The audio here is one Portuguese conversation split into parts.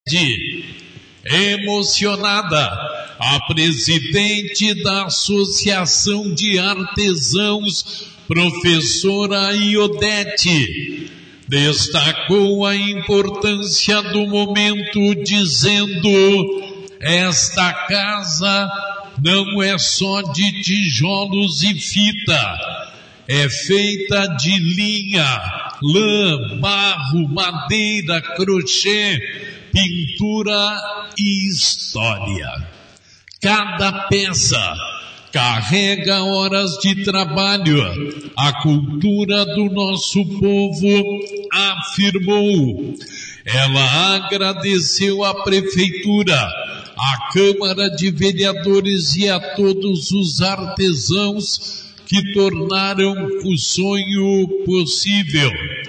Emocionada, a presidente da Associação de Artesãos, professora Iodete, destacou a importância do momento, dizendo: esta casa não é só de tijolos e fita, é feita de linha, lã, barro, madeira, crochê, pintura e história. Cada peça carrega horas de trabalho. A cultura do nosso povo, afirmou. Ela agradeceu à Prefeitura, à Câmara de Vereadores e a todos os artesãos que tornaram o sonho possível.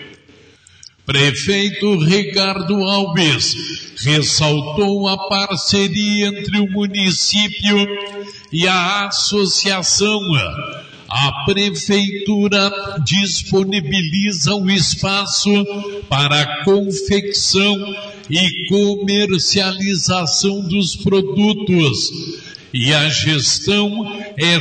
Prefeito Ricardo Alves ressaltou a parceria entre o município e a associação. A Prefeitura disponibiliza o espaço para a confecção e comercialização dos produtos, e a gestão é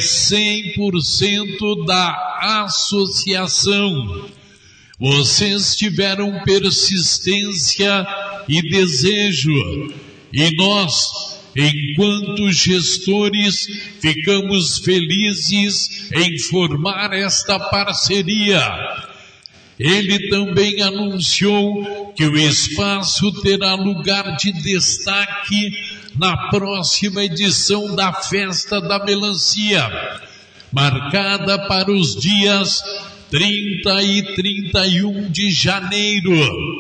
100% da associação. Vocês tiveram persistência e desejo, e nós, enquanto gestores, ficamos felizes em formar esta parceria. Ele também anunciou que o espaço terá lugar de destaque na próxima edição da Festa da Melancia, marcada para os dias 30 e 31 de janeiro.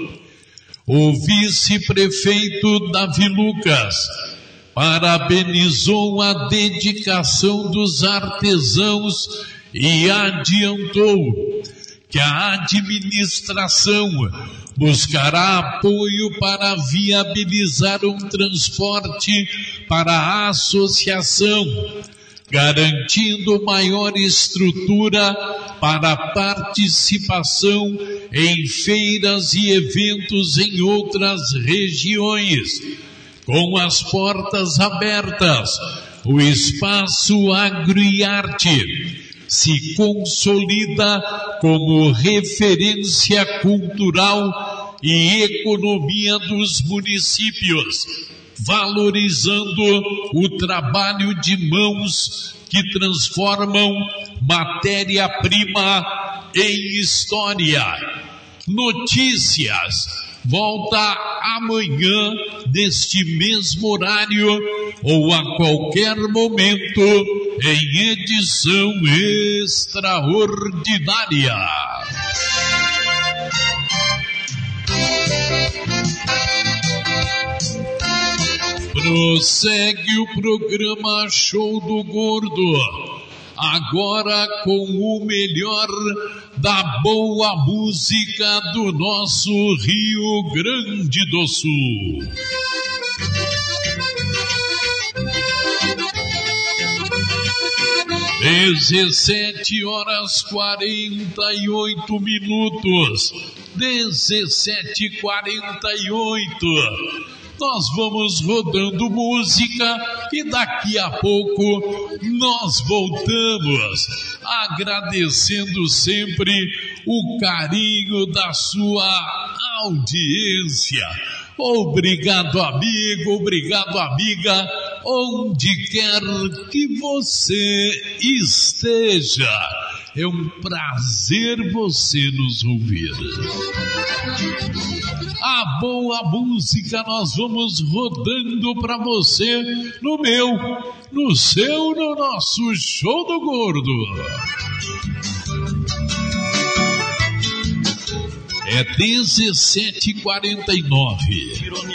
O vice-prefeito Davi Lucas parabenizou a dedicação dos artesãos e adiantou que a administração buscará apoio para viabilizar um transporte para a associação, garantindo maior estrutura para a participação em feiras e eventos em outras regiões. Com as portas abertas, o Espaço Agro e Arte se consolida como referência cultural e economia dos municípios, valorizando o trabalho de mãos que transformam matéria-prima em história. Notícias volta amanhã neste mesmo horário ou a qualquer momento em edição extraordinária. Prossegue o programa Show do Gordo, agora com o melhor da boa música do nosso Rio Grande do Sul. Dezessete horas 48 minutos. 17h48. Nós vamos rodando música e daqui a pouco nós voltamos, agradecendo sempre o carinho da sua audiência. Obrigado, amigo, obrigado, amiga, onde quer que você esteja. É um prazer você nos ouvir. A boa música nós vamos rodando para você no meu, no seu, no nosso Show do Gordo. É 17h49.